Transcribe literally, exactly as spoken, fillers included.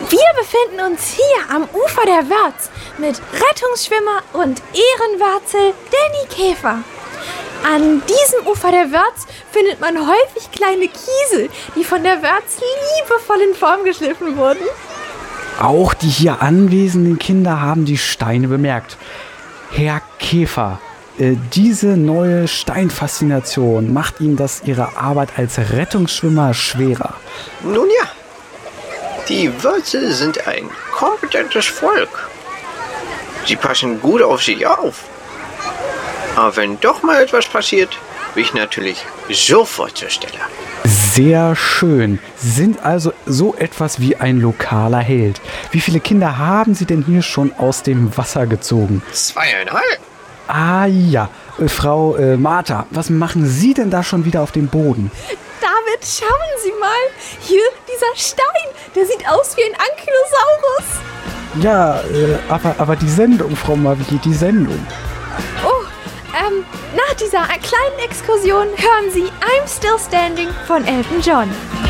Wir befinden uns hier am Ufer der Wörz mit Rettungsschwimmer und Ehrenwärzel Danny Käfer. An diesem Ufer der Wörz findet man häufig kleine Kiesel, die von der Wörz liebevoll in Form geschliffen wurden. Auch die hier anwesenden Kinder haben die Steine bemerkt. Herr Käfer, äh, diese neue Steinfaszination macht Ihnen das Ihre Arbeit als Rettungsschwimmer schwerer? Nun ja, die Wörze sind ein kompetentes Volk. Sie passen gut auf sich auf. Aber wenn doch mal etwas passiert, bin ich natürlich sofort zur Stelle. Sehr schön. Sie sind also so etwas wie ein lokaler Held. Wie viele Kinder haben Sie denn hier schon aus dem Wasser gezogen? Zweieinhalb. Ah ja, äh, Frau äh, Martha, was machen Sie denn da schon wieder auf dem Boden? David, schauen Sie mal. Hier, dieser Stein, der sieht aus wie ein Ankylosaurus. Ja, äh, aber, aber die Sendung, Frau Mavier, die Sendung. Oh, ähm, nach dieser kleinen Exkursion hören Sie I'm Still Standing von Elton John.